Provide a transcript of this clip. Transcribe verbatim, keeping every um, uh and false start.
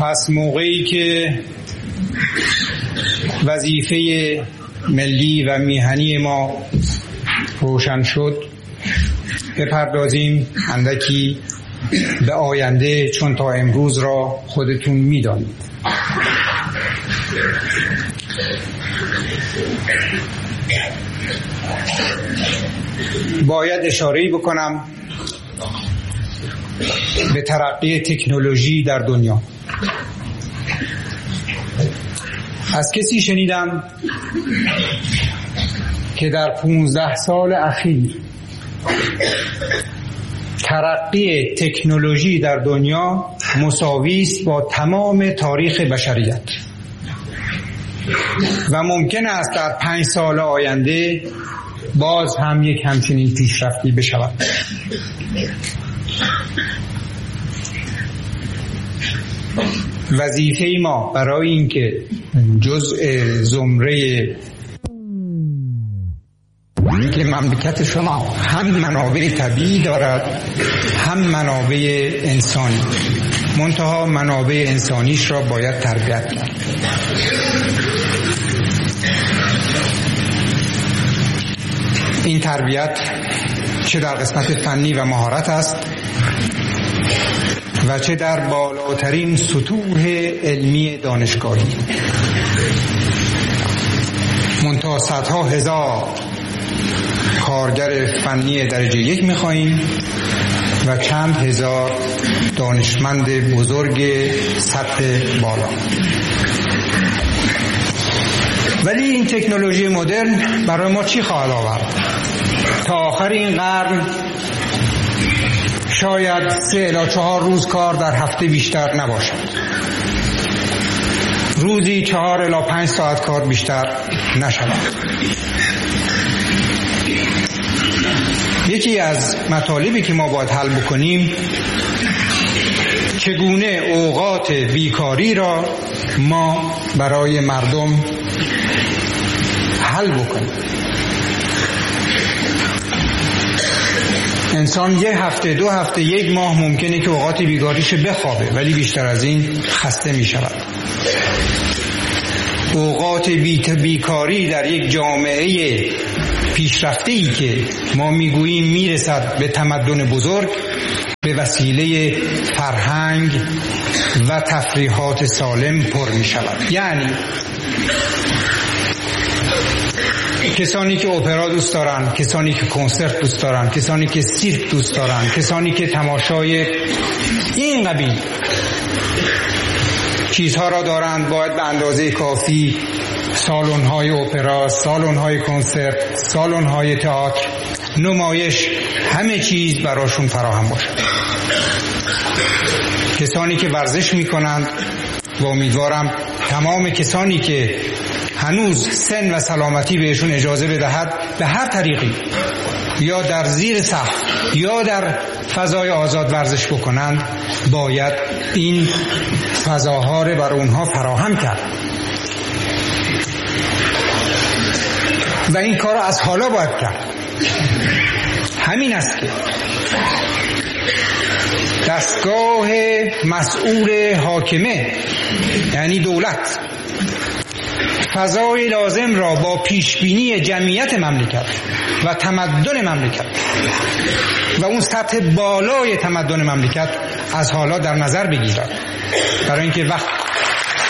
پس موقعی که وظیفه ملی و میهنی ما روشن شد، بپردازیم اندکی به آینده، چون تا امروز را خودتون می‌دانید. باید اشاره‌ای بکنم به ترقی تکنولوژی در دنیا. از کسی شنیدم که در پونزده سال اخیر ترقی تکنولوژی در دنیا مساوی است با تمام تاریخ بشریت و ممکن است در پنج سال آینده باز هم یک همچنین پیشرفتی بشود. وظیفه ما برای اینکه جزء زمره که مملکت شما هم منابع طبیعی دارد هم منابع انسانی، منتها منابع انسانیش را باید تربیت کرد. این تربیت چه در قسمت فنی و مهارت است و چه در بالاترین سطوح علمی دانشگاهی. منتها صدها هزار کارگر فنی درجه یک می‌خواهیم و چند هزار دانشمند بزرگ سطح بالا. ولی این تکنولوژی مدرن برای ما چی خواهد آورد؟ تا آخر این قرن شاید سه الی چهار روز کار در هفته بیشتر نباشد. روزی چهار الی پنج ساعت کار بیشتر نشود. یکی از مطالبی که ما باید حل بکنیم چگونه اوقات بیکاری را ما برای مردم حل بکنیم. انسان یه هفته، دو هفته، یک ماه ممکنه که اوقات بیکاریش بخوابه، ولی بیشتر از این خسته می شود. اوقات بیکاری در یک جامعه پیشرفته‌ای که ما میگوییم میرسد به تمدن بزرگ به وسیله فرهنگ و تفریحات سالم پر می شود. یعنی کسانی که اپرا دوست دارن، کسانی که کنسرت دوست دارن، کسانی که سیرک دوست دارن، کسانی که تماشای این قبیل چیزها را دارند، باید به اندازه کافی سالن‌های اپرا، سالن‌های کنسرت، سالن‌های تئاتر، نمایش، همه چیز براشون فراهم باشد. کسانی که ورزش می‌کنند و امیدوارم تمام کسانی که هنوز سن و سلامتی بهشون اجازه بدهد به هر طریقی، یا در زیر سقف یا در فضای آزاد ورزش بکنند، باید این فضاها رو بر اونها فراهم کرد و این کار از حالا باید کرد. همین است که دستگاه مسئول حاکمه، یعنی دولت، فضای لازم را با پیشبینی جمعیت مملکت و تمدن مملکت و اون سطح بالای تمدن مملکت از حالا در نظر بگیرد، برای اینکه وقت